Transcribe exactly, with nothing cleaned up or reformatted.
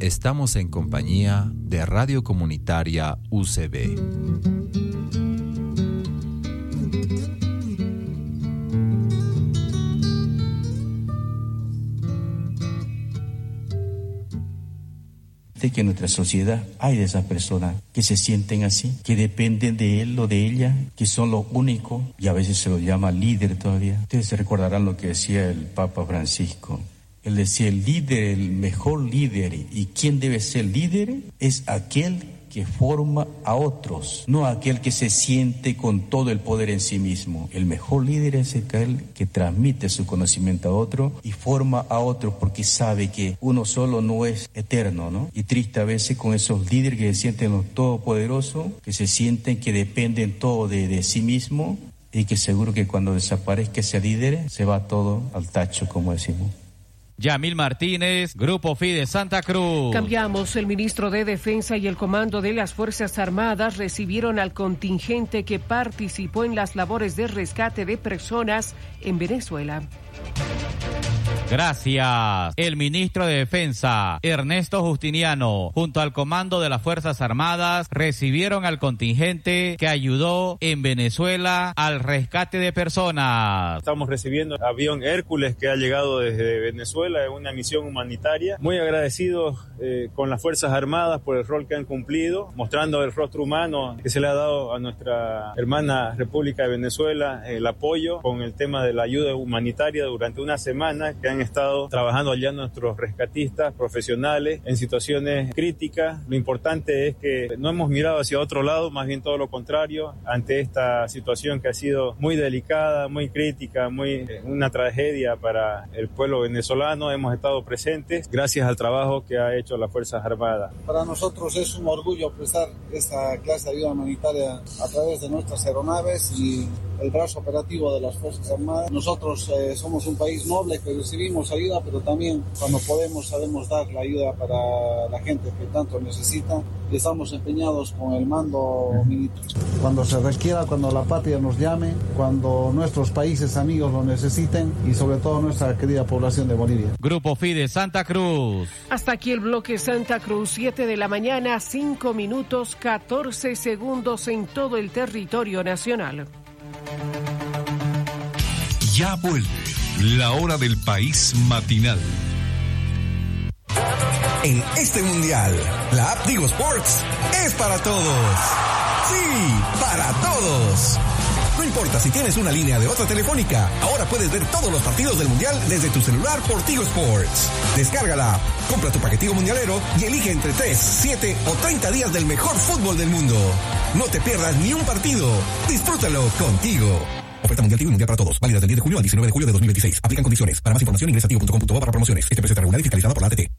estamos en compañía de Radio Comunitaria U C B. De que en nuestra sociedad hay de esas personas que se sienten así, que dependen de él o de ella, que son lo único, y a veces se lo llama líder todavía. Ustedes se recordarán lo que decía el Papa Francisco. Él decía, el líder, el mejor líder, y quién debe ser líder es aquel que forma a otros, no aquel que se siente con todo el poder en sí mismo. El mejor líder es aquel que transmite su conocimiento a otro y forma a otros, porque sabe que uno solo no es eterno, ¿no? Y triste a veces con esos líderes que se sienten los todopoderosos, que se sienten que dependen todo de, de sí mismo, y que seguro que cuando desaparezca ese líder se va todo al tacho, como decimos. Yamil Martínez, Grupo Fide Santa Cruz. Cambiamos. El ministro de Defensa y el Comando de las Fuerzas Armadas recibieron al contingente que participó en las labores de rescate de personas en Venezuela. Gracias. El ministro de Defensa, Ernesto Justiniano, junto al Comando de las Fuerzas Armadas, recibieron al contingente que ayudó en Venezuela al rescate de personas. Estamos recibiendo el avión Hércules que ha llegado desde Venezuela en una misión humanitaria. Muy agradecidos eh, con las Fuerzas Armadas por el rol que han cumplido, mostrando el rostro humano que se le ha dado a nuestra hermana República de Venezuela, el apoyo con el tema de la ayuda humanitaria durante una semana que han estado trabajando allá nuestros rescatistas profesionales en situaciones críticas. Lo importante es que no hemos mirado hacia otro lado, más bien todo lo contrario, ante esta situación que ha sido muy delicada, muy crítica, muy una tragedia para el pueblo venezolano. Hemos estado presentes gracias al trabajo que ha hecho las Fuerzas Armadas. Para nosotros es un orgullo prestar esta clase de ayuda humanitaria a través de nuestras aeronaves y el brazo operativo de las Fuerzas Armadas. Nosotros eh, somos un país noble que recibimos ayuda, pero también cuando podemos sabemos dar la ayuda para la gente que tanto necesita, y estamos empeñados con el mando militar. Cuando se requiera, cuando la patria nos llame, cuando nuestros países amigos lo necesiten, y sobre todo nuestra querida población de Bolivia. Grupo Fide Santa Cruz. Hasta aquí el bloque Santa Cruz, siete de la mañana, cinco minutos, catorce segundos en todo el territorio nacional. Ya vuelve la hora del país matinal. En este mundial, la app Tigo Sports es para todos. Sí, para todos. No importa si tienes una línea de otra telefónica, ahora puedes ver todos los partidos del mundial desde tu celular por Tigo Sports. Descárgala, compra tu paquetico mundialero y elige entre tres, siete o treinta días del mejor fútbol del mundo. No te pierdas ni un partido. Disfrútalo contigo. Oferta mundial Tigo y mundial para todos. Válida del diez de julio al diecinueve de julio de dos mil veintiséis. Aplican condiciones. Para más información ingresa tigo punto com punto bo para promociones. Este precio está regulado y fiscalizado por la A T T.